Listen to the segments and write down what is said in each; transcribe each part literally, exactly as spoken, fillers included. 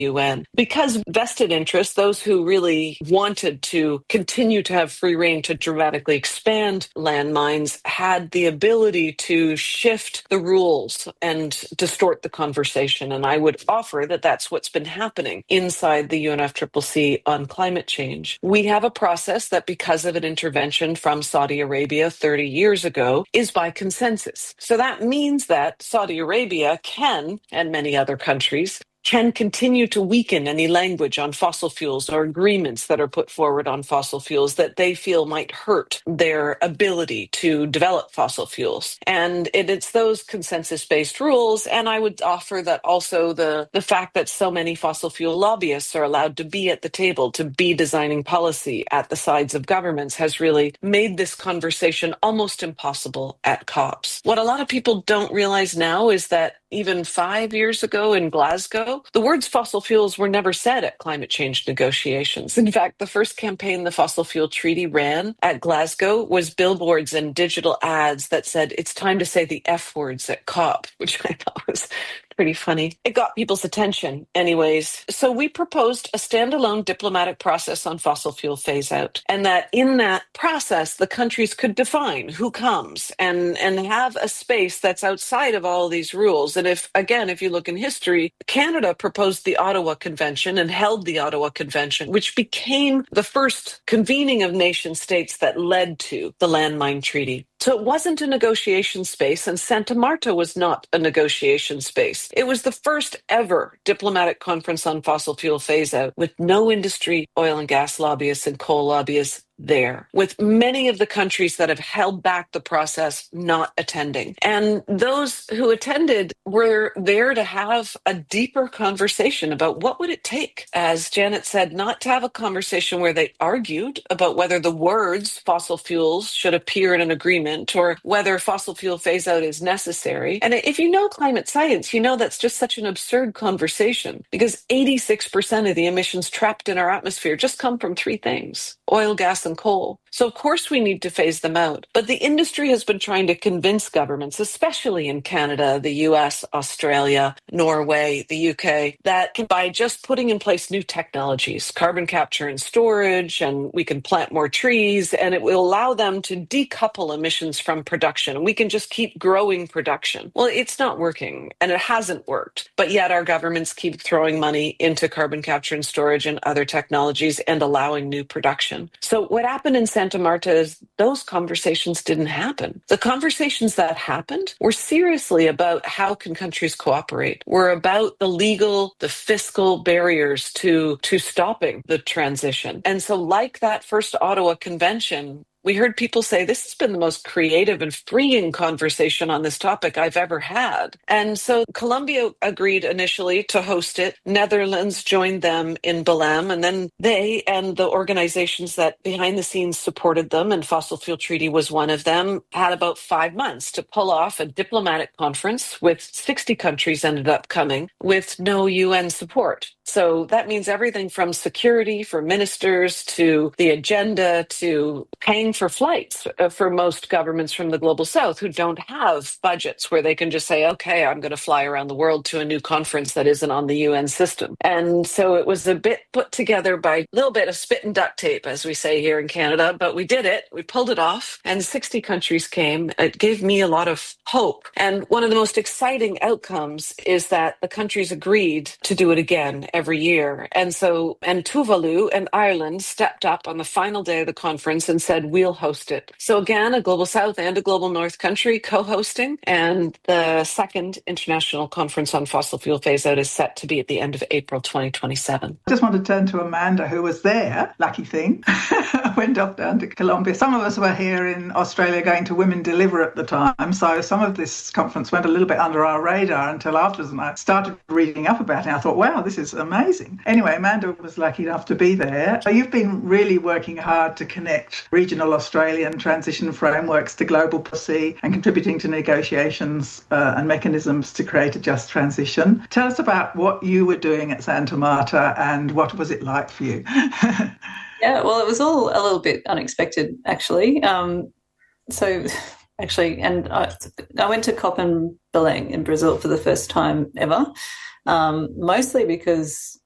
U N. Because vested interests, those who really wanted to continue to have free rein to dramatically expand landmines, had the ability to shift the rules and distort the conversation. And I would offer that that's what's been happening inside the U N F C C C on climate change. We have a process that, because of an intervention from Saudi Arabia thirty years ago, is by consensus. So that means that Saudi Arabia can, and many other countries, can continue to weaken any language on fossil fuels or agreements that are put forward on fossil fuels that they feel might hurt their ability to develop fossil fuels. And it, it's those consensus-based rules, and I would offer that also the, the fact that so many fossil fuel lobbyists are allowed to be at the table, to be designing policy at the sides of governments, has really made this conversation almost impossible at COPs. What a lot of people don't realize now is that even five years ago in Glasgow, the words fossil fuels were never said at climate change negotiations. In fact, the first campaign the Fossil Fuel Treaty ran at Glasgow was billboards and digital ads that said, "It's time to say the F words at COP," which I thought was pretty funny. It got people's attention anyways. So we proposed a standalone diplomatic process on fossil fuel phase out, and that in that process, the countries could define who comes and, and have a space that's outside of all these rules. And if, again, if you look in history, Canada proposed the Ottawa Convention and held the Ottawa Convention, which became the first convening of nation states that led to the Landmine Treaty. So it wasn't a negotiation space, and Santa Marta was not a negotiation space. It was the first ever diplomatic conference on fossil fuel phase-out with no industry, oil and gas lobbyists and coal lobbyists there, with many of the countries that have held back the process not attending. And those who attended were there to have a deeper conversation about what would it take, as Janet said, not to have a conversation where they argued about whether the words fossil fuels should appear in an agreement or whether fossil fuel phase out is necessary. And if you know climate science, you know that's just such an absurd conversation, because eighty-six percent of the emissions trapped in our atmosphere just come from three things: oil, gas, and coal. So of course we need to phase them out. But the industry has been trying to convince governments, especially in Canada, the U S, Australia, Norway, the U K, that by just putting in place new technologies, carbon capture and storage, and we can plant more trees, and it will allow them to decouple emissions from production, and we can just keep growing production. Well, it's not working, and it hasn't worked. But yet our governments keep throwing money into carbon capture and storage and other technologies and allowing new production. So what happened in Santa Marta is those conversations didn't happen. The conversations that happened were seriously about how can countries cooperate, were about the legal, the fiscal barriers to, to stopping the transition. And so like that first Ottawa Convention, we heard people say, this has been the most creative and freeing conversation on this topic I've ever had. And so Colombia agreed initially to host it. Netherlands joined them in Belém, and then they and the organizations that behind the scenes supported them, and Fossil Fuel Treaty was one of them, had about five months to pull off a diplomatic conference with sixty countries ended up coming with no U N support. So that means everything from security for ministers to the agenda to paying for flights for most governments from the global south who don't have budgets where they can just say, okay, I'm going to fly around the world to a new conference that isn't on the U N system. And so it was a bit put together by a little bit of spit and duct tape, as we say here in Canada, but we did it. We pulled it off, and sixty countries came. It gave me a lot of hope. And one of the most exciting outcomes is that the countries agreed to do it again every year. And so, and Tuvalu and Ireland stepped up on the final day of the conference and said, we'll host it. So again, a Global South and a Global North country co-hosting, and the second International Conference on Fossil Fuel Phase-Out is set to be at the end of April twenty twenty-seven. I just want to turn to Amanda, who was there, lucky thing, went off down to Colombia. Some of us were here in Australia going to Women Deliver at the time, so some of this conference went a little bit under our radar until afterwards, and I started reading up about it. I thought, wow, this is amazing. Anyway, Amanda was lucky enough to be there. So you've been really working hard to connect regional Australian transition frameworks to global policy and contributing to negotiations uh, and mechanisms to create a just transition. Tell us about what you were doing at Santa Marta and what was it like for you? Yeah, well, it was all a little bit unexpected, actually. Um, so, actually, and I, I went to COP in Belém in Brazil for the first time ever, um, mostly because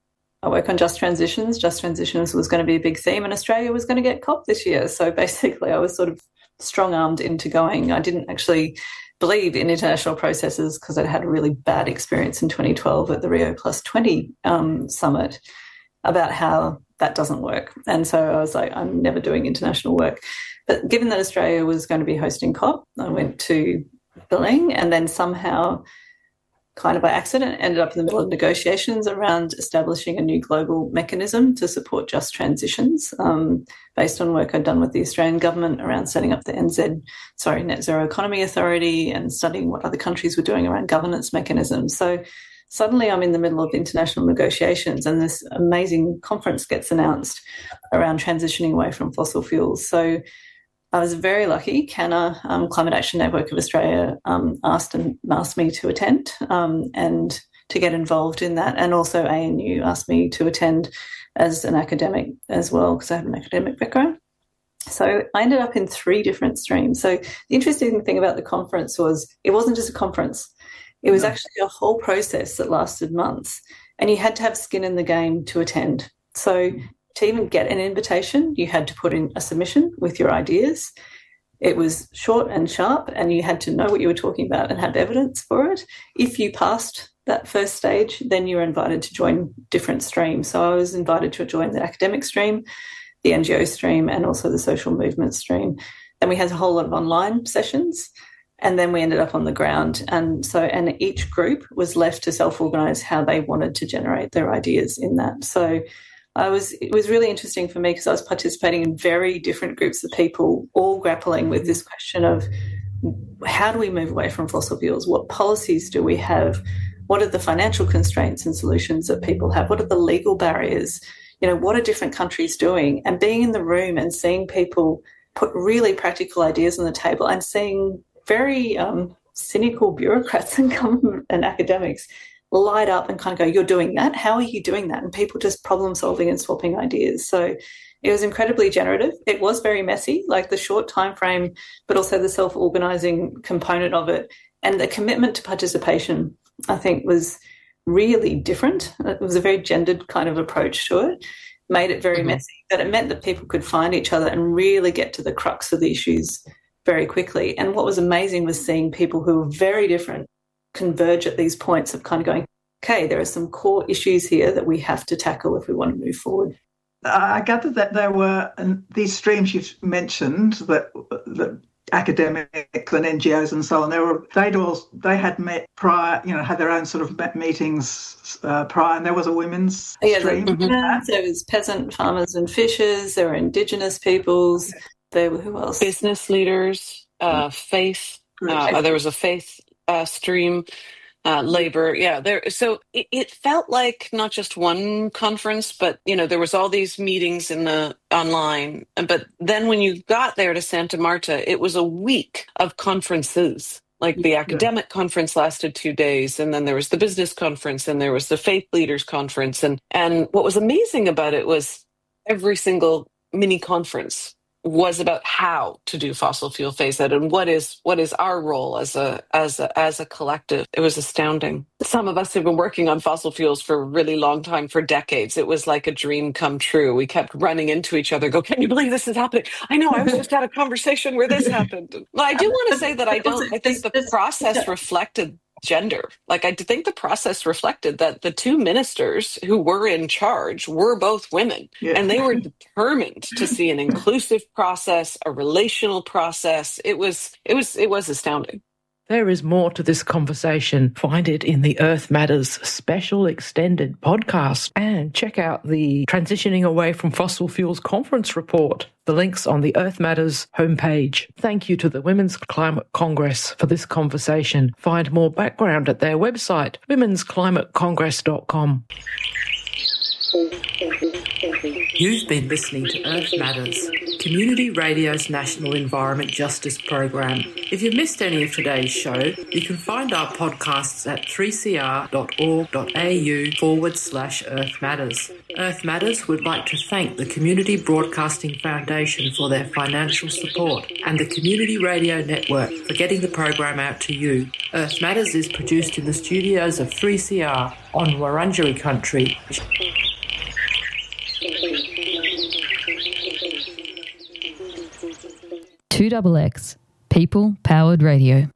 I work on just transitions. Just transitions was going to be a big theme, and Australia was going to get COP this year. So basically I was sort of strong-armed into going. I didn't actually believe in international processes because I'd had a really bad experience in twenty twelve at the Rio Plus twenty um, summit about how that doesn't work. And so I was like, I'm never doing international work. But given that Australia was going to be hosting COP, I went to Berlin, and then somehow, kind of by accident, ended up in the middle of negotiations around establishing a new global mechanism to support just transitions, um, based on work I'd done with the Australian government around setting up the N Z, sorry, Net Zero Economy Authority, and studying what other countries were doing around governance mechanisms. So suddenly I'm in the middle of international negotiations, and this amazing conference gets announced around transitioning away from fossil fuels. So I was very lucky. CANA, um, Climate Action Network of Australia, um, asked and asked me to attend um, and to get involved in that. And also A N U asked me to attend as an academic as well, because I have an academic background. So I ended up in three different streams. So the interesting thing about the conference was it wasn't just a conference. It was actually a whole process that lasted months, and you had to have skin in the game to attend. So to even get an invitation, you had to put in a submission with your ideas. It was short and sharp, and you had to know what you were talking about and have evidence for it. If you passed that first stage, then you were invited to join different streams. So I was invited to join the academic stream, the N G O stream, and also the social movement stream. Then we had a whole lot of online sessions, and then we ended up on the ground. And so, and each group was left to self-organise how they wanted to generate their ideas in that. So I was, it was really interesting for me because I was participating in very different groups of people, all grappling with this question of how do we move away from fossil fuels? What policies do we have? What are the financial constraints and solutions that people have? What are the legal barriers? You know, what are different countries doing? And being in the room and seeing people put really practical ideas on the table, and seeing very um, cynical bureaucrats and government and academics light up and kind of go, you're doing that? How are you doing that? And people just problem solving and swapping ideas. So it was incredibly generative. It was very messy, like the short time frame, but also the self-organising component of it. And the commitment to participation, I think, was really different. It was a very gendered kind of approach to it, made it very mm-hmm. messy, but it meant that people could find each other and really get to the crux of the issues very quickly. And what was amazing was seeing people who were very different converge at these points of kind of going, okay, there are some core issues here that we have to tackle if we want to move forward. I gather that there were and these streams you've mentioned, that that academics and N G Os and so on, they were they'd all they had met prior, you know, had their own sort of meetings uh, prior, and there was a women's yeah, stream. The, mm-hmm. There was peasant farmers and fishers. There were Indigenous peoples. There were who else? Business leaders, uh, faith. Uh, there was a faith uh, stream. Uh, labor, yeah. There, so it, it felt like not just one conference, but you know there was all these meetings in the online. But then when you got there to Santa Marta, it was a week of conferences. Like the academic conference lasted two days, and then there was the business conference, and there was the faith leaders conference, and and what was amazing about it was every single mini conference was about how to do fossil fuel phase out and what is what is our role as a as a as a collective. It was astounding. Some of us have been working on fossil fuels for a really long time, for decades. It was like a dream come true. We kept running into each other, go, can you believe this is happening? I know, I was just at a conversation where this happened. Well, I do want to say that I don't I think the process reflected gender. Like I think the process reflected that the two ministers who were in charge were both women, yeah. and they were determined to see an inclusive process, a relational process. It was, it was, it was astounding. There is more to this conversation. Find it in the Earth Matters special extended podcast, and check out the Transitioning Away from Fossil Fuels conference report. The link's on the Earth Matters homepage. Thank you to the Women's Climate Congress for this conversation. Find more background at their website, women's climate congress dot com. You've been listening to Earth Matters, Community Radio's National Environment Justice Program. If you missed any of today's show, you can find our podcasts at three c r dot org dot a u forward slash Earth Matters. Earth Matters would like to thank the Community Broadcasting Foundation for their financial support, and the Community Radio Network for getting the program out to you. Earth Matters is produced in the studios of three C R on Wurundjeri country. two X X, People Powered Radio.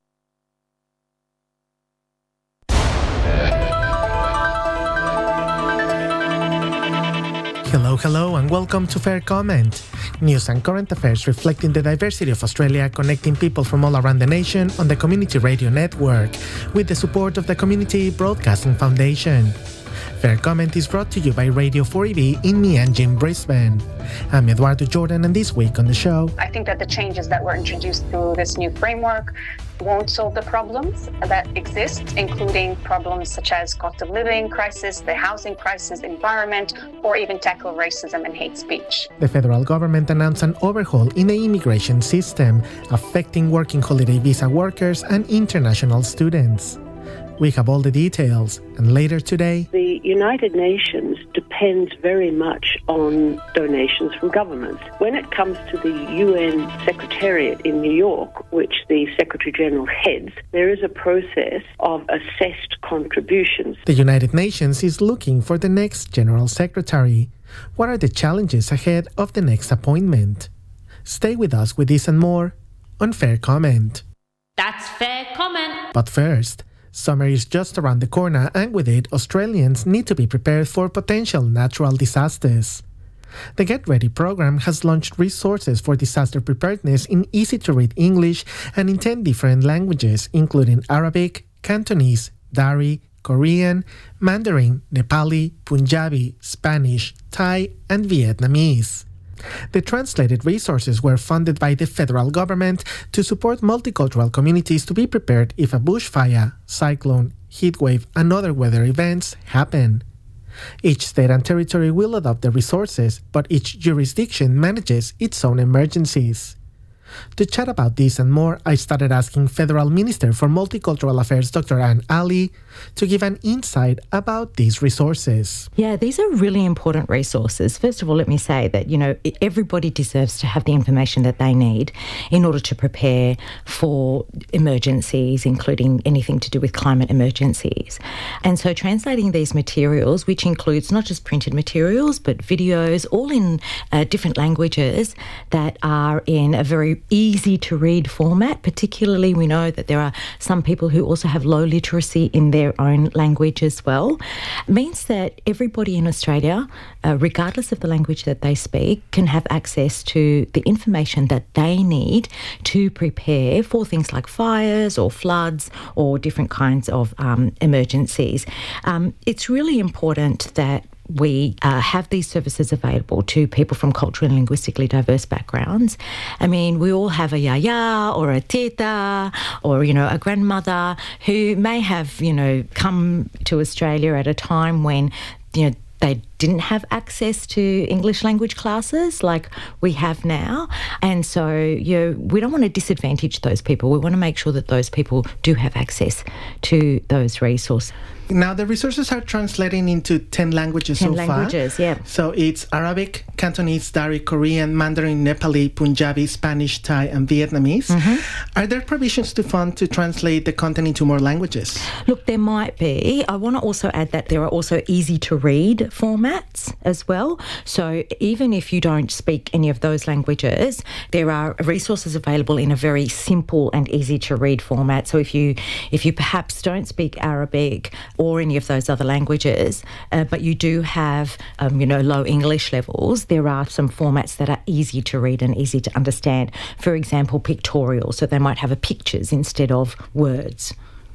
Hello, hello, and welcome to Fair Comment. News and current affairs reflecting the diversity of Australia, connecting people from all around the nation on the Community Radio Network, with the support of the Community Broadcasting Foundation. Fair Comment is brought to you by Radio four E B in Meanjin, Brisbane. I'm Eduardo Jordan, and this week on the show, I think that the changes that were introduced through this new framework won't solve the problems that exist, including problems such as cost of living crisis, the housing crisis, environment, or even tackle racism and hate speech. The federal government announced an overhaul in the immigration system, affecting working holiday visa workers and international students. We have all the details, and later today, the United Nations depends very much on donations from governments. When it comes to the U N Secretariat in New York, which the Secretary General heads, there is a process of assessed contributions. The United Nations is looking for the next General Secretary. What are the challenges ahead of the next appointment? Stay with us with this and more on Fair Comment. That's Fair Comment. But first, summer is just around the corner, and with it, Australians need to be prepared for potential natural disasters. The Get Ready program has launched resources for disaster preparedness in easy-to-read English and in ten different languages, including Arabic, Cantonese, Dari, Korean, Mandarin, Nepali, Punjabi, Spanish, Thai, and Vietnamese. The translated resources were funded by the federal government to support multicultural communities to be prepared if a bushfire, cyclone, heatwave, and other weather events happen. Each state and territory will adopt the resources, but each jurisdiction manages its own emergencies. To chat about this and more, I started asking Federal Minister for Multicultural Affairs Doctor Anne Ali to give an insight about these resources. Yeah, these are really important resources. First of all, let me say that, you know, everybody deserves to have the information that they need in order to prepare for emergencies, including anything to do with climate emergencies. And so translating these materials, which includes not just printed materials, but videos, all in uh, different languages that are in a very easy to read format. Particularly, we know that there are some people who also have low literacy in their own language as well. It means that everybody in Australia, uh, regardless of the language that they speak, can have access to the information that they need to prepare for things like fires or floods or different kinds of um, emergencies. Um, it's really important that we uh, have these services available to people from culturally and linguistically diverse backgrounds. I mean, we all have a yaya or a teta or, you know, a grandmother who may have, you know, come to Australia at a time when, you know, they didn't have access to English language classes like we have now. And so, you know, we don't want to disadvantage those people. We want to make sure that those people do have access to those resources. Now, the resources are translating into ten languages ten so languages, far. yeah. So it's Arabic, Cantonese, Dari, Korean, Mandarin, Nepali, Punjabi, Spanish, Thai, and Vietnamese. Mm-hmm. Are there provisions to fund to translate the content into more languages? Look, there might be. I want to also add that there are also easy-to-read formats as well. So even if you don't speak any of those languages, there are resources available in a very simple and easy-to-read format. So if you if you perhaps don't speak Arabic or any of those other languages, uh, but you do have, um, you know, low English levels, there are some formats that are easy to read and easy to understand. For example, pictorial, so they might have a pictures instead of words.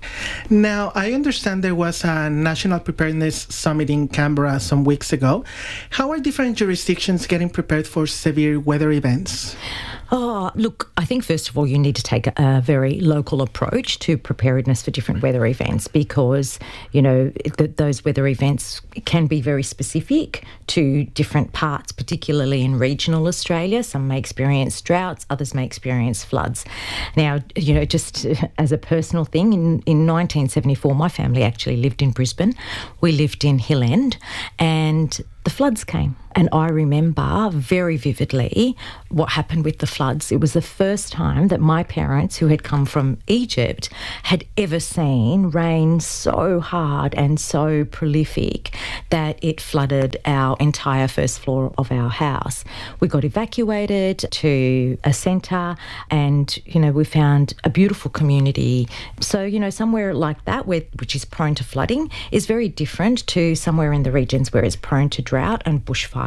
Now, I understand there was a National Preparedness Summit in Canberra some weeks ago. How are different jurisdictions getting prepared for severe weather events? Oh, look, I think first of all you need to take a, a very local approach to preparedness for different weather events because, you know, th- those weather events can be very specific to different parts, particularly in regional Australia. Some may experience droughts, others may experience floods. Now, you know, just as a personal thing, in, in nineteen seventy-four, my family actually lived in Brisbane. We lived in Hill End, and and the floods came. And I remember very vividly what happened with the floods. It was the first time that my parents, who had come from Egypt, had ever seen rain so hard and so prolific that it flooded our entire first floor of our house. We got evacuated to a centre and, you know, we found a beautiful community. So, you know, somewhere like that, where, which is prone to flooding, is very different to somewhere in the regions where it's prone to drought and bushfires.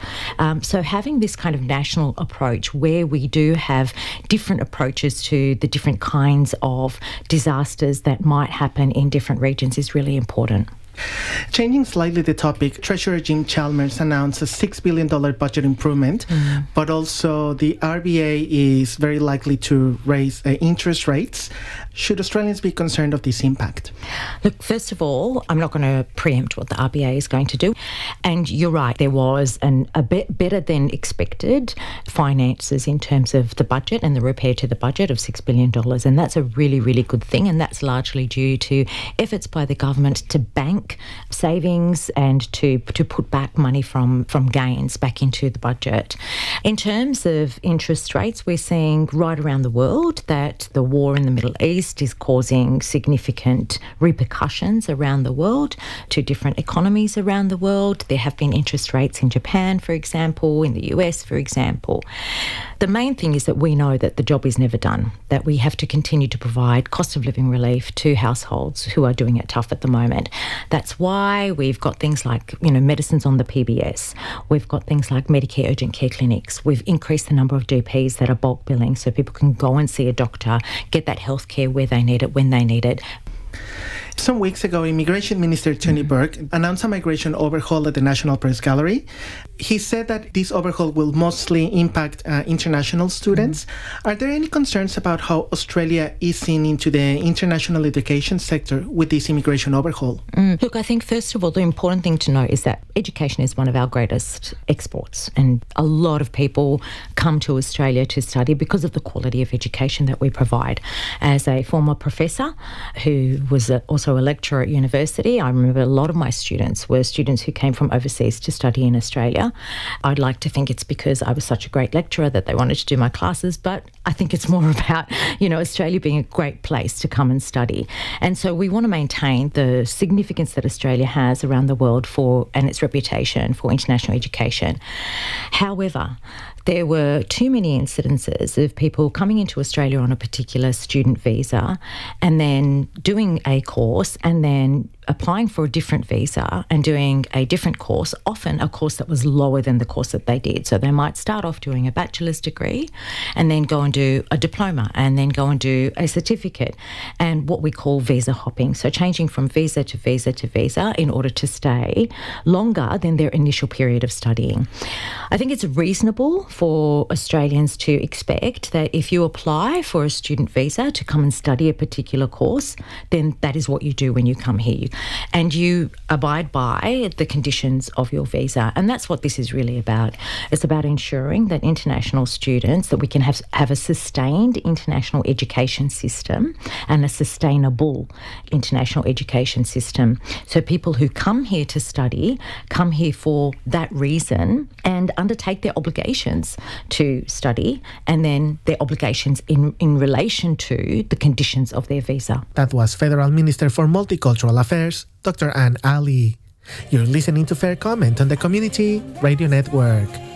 Um, so having this kind of national approach where we do have different approaches to the different kinds of disasters that might happen in different regions is really important. Changing slightly the topic, Treasurer Jim Chalmers announced a six billion dollars budget improvement, mm. but also the R B A is very likely to raise uh, interest rates. Should Australians be concerned of this impact? Look, first of all, I'm not going to preempt what the R B A is going to do. And you're right, there was an, a bit better than expected finances in terms of the budget and the repair to the budget of six billion dollars. And that's a really, really good thing. And that's largely due to efforts by the government to bank savings and to to put back money from, from gains back into the budget. In terms of interest rates, we're seeing right around the world that the war in the Middle East is causing significant repercussions around the world to different economies around the world. There have been interest rates in Japan, for example, in the U S, for example. The main thing is that we know that the job is never done, that we have to continue to provide cost of living relief to households who are doing it tough at the moment. That's why we've got things like, you know, medicines on the P B S. We've got things like Medicare urgent care clinics. We've increased the number of G Ps that are bulk billing so people can go and see a doctor, get that health care where they need it, when they need it. Some weeks ago, Immigration Minister Tony Burke announced a migration overhaul at the National Press Gallery. He said that this overhaul will mostly impact uh, international students. Mm-hmm. Are there any concerns about how Australia is seen into the international education sector with this immigration overhaul? Mm. Look, I think first of all, the important thing to know is that education is one of our greatest exports, and a lot of people come to Australia to study because of the quality of education that we provide. As a former professor who was a, also a lecturer at university, I remember a lot of my students were students who came from overseas to study in Australia. I'd like to think it's because I was such a great lecturer that they wanted to do my classes, but I think it's more about, you know, Australia being a great place to come and study. And so we want to maintain the significance that Australia has around the world for, and its reputation for international education. However, there were too many incidences of people coming into Australia on a particular student visa and then doing a course and then applying for a different visa and doing a different course, often a course that was lower than the course that they did. So they might start off doing a bachelor's degree and then go and do a diploma and then go and do a certificate, and what we call visa hopping. So changing from visa to visa to visa in order to stay longer than their initial period of studying. I think it's reasonable for Australians to expect that if you apply for a student visa to come and study a particular course, then that is what you do when you come here. And you abide by the conditions of your visa. And that's what this is really about. It's about ensuring that international students, that we can have, have a sustained international education system and a sustainable international education system. So people who come here to study, come here for that reason and undertake their obligations to study and then their obligations in, in relation to the conditions of their visa. That was Federal Minister for Multicultural Affairs, Doctor Anne Ali. You're listening to Fair Comment on the Community Radio Network.